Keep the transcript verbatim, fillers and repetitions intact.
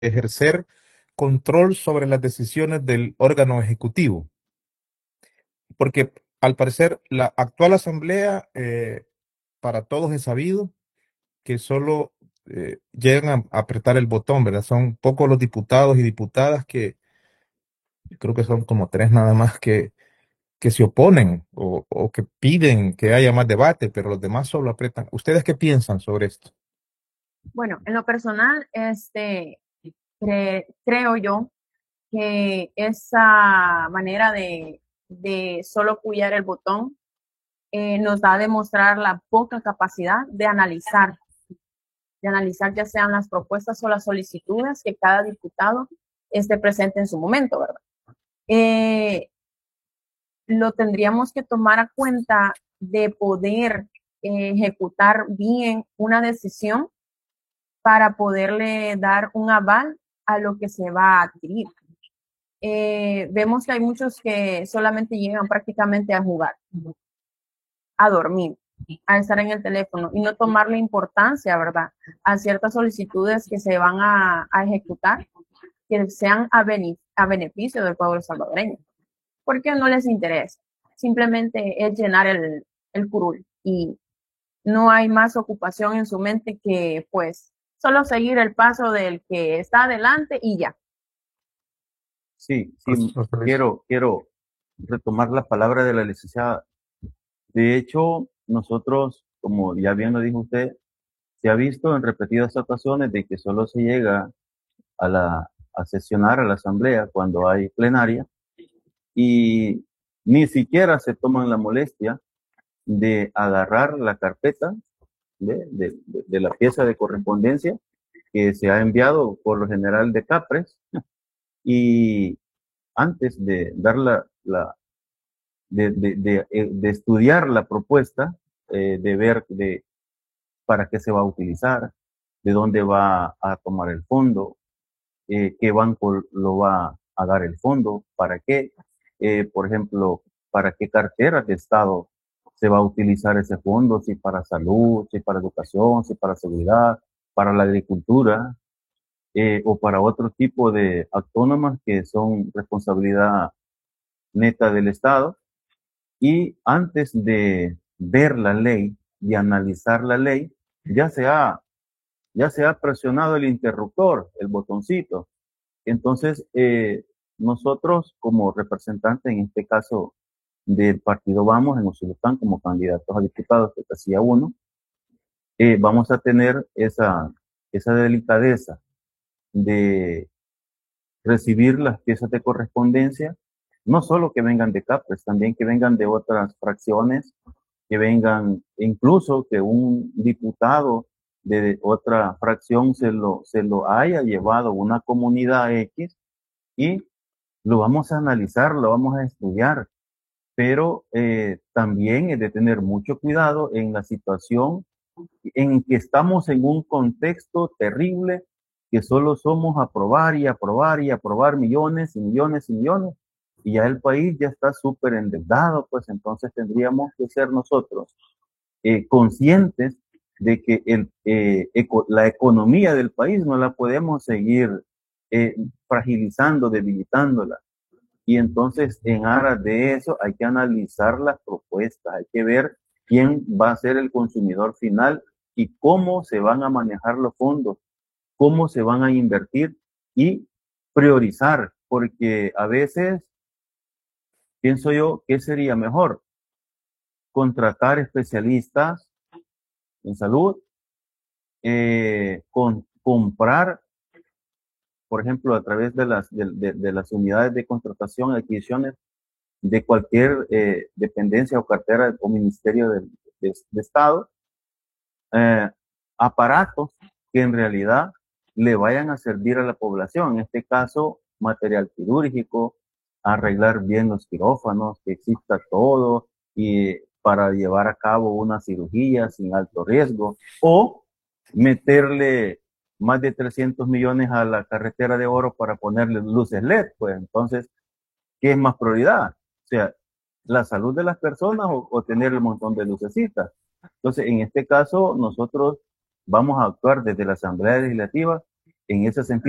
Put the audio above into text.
ejercer control sobre las decisiones del órgano ejecutivo. Porque al parecer la actual asamblea, eh, para todos es sabido que solo eh, llegan a apretar el botón, ¿verdad? Son pocos los diputados y diputadas que creo que son como tres nada más que, que se oponen o, o que piden que haya más debate, pero los demás solo apretan. ¿Ustedes qué piensan sobre esto? Bueno, en lo personal, este, cre- creo yo que esa manera de, de solo apoyar el botón eh, nos da a demostrar la poca capacidad de analizar, de analizar ya sean las propuestas o las solicitudes que cada diputado esté presente en su momento, ¿verdad? Eh, lo tendríamos que tomar a cuenta de poder eh, ejecutar bien una decisión para poderle dar un aval a lo que se va a adquirir. Eh, vemos que hay muchos que solamente llegan prácticamente a jugar, a dormir, a estar en el teléfono y no tomarle importancia, ¿verdad?, a ciertas solicitudes que se van a, a ejecutar, que sean a, bene, a beneficio del pueblo salvadoreño, porque no les interesa. Simplemente es llenar el, el curul y no hay más ocupación en su mente que, pues, solo seguir el paso del que está adelante y ya. Sí, sí, quiero, quiero retomar la palabra de la licenciada. De hecho, nosotros, como ya bien lo dijo usted, se ha visto en repetidas ocasiones de que solo se llega a la a sesionar a la asamblea cuando hay plenaria y ni siquiera se toman la molestia de agarrar la carpeta de, de, de, de la pieza de correspondencia que se ha enviado por lo general de CAPRES y antes de dar la, la de, de, de, de, estudiar la propuesta, eh, de ver de para qué se va a utilizar, de dónde va a tomar el fondo, eh, qué banco lo va a dar el fondo, para qué, eh, por ejemplo, para qué carteras de Estado se va a utilizar ese fondo, si para salud, si para educación, si para seguridad, para la agricultura, eh, o para otro tipo de autónomas que son responsabilidad neta del Estado. Y antes de ver la ley, de analizar la ley, ya se ha, ya se ha presionado el interruptor, el botoncito. Entonces, eh, nosotros como representantes, en este caso del partido Vamos, en Usulután, como candidatos a diputados de casilla uno, eh, vamos a tener esa, esa delicadeza de recibir las piezas de correspondencia, no solo que vengan de CAPRES, también que vengan de otras fracciones, que vengan, incluso que un diputado de otra fracción se lo, se lo haya llevado a una comunidad X y lo vamos a analizar, lo vamos a estudiar, pero eh, también es de tener mucho cuidado en la situación en que estamos en un contexto terrible, que solo somos aprobar y aprobar y aprobar millones y millones y millones, y ya el país ya está súper endeudado, pues entonces tendríamos que ser nosotros eh, conscientes de que el, eh, eco, la economía del país no la podemos seguir eh, fragilizando, debilitándola. Y entonces, en aras de eso, hay que analizar las propuestas, hay que ver quién va a ser el consumidor final y cómo se van a manejar los fondos, cómo se van a invertir y priorizar, porque a veces pienso yo que sería mejor contratar especialistas en salud, eh, con, comprar, por ejemplo, a través de las, de, de, de las unidades de contratación y adquisiciones de cualquier eh, dependencia o cartera o ministerio de, de, de Estado, eh, aparatos que en realidad le vayan a servir a la población. En este caso, material quirúrgico, arreglar bien los quirófanos, que exista todo y para llevar a cabo una cirugía sin alto riesgo, o meterle más de trescientos millones a la carretera de oro para ponerle luces L E D. Pues entonces, ¿qué es más prioridad? O sea, la salud de las personas o, o tener el montón de lucecitas. Entonces, en este caso, nosotros vamos a actuar desde la Asamblea Legislativa en ese sentido.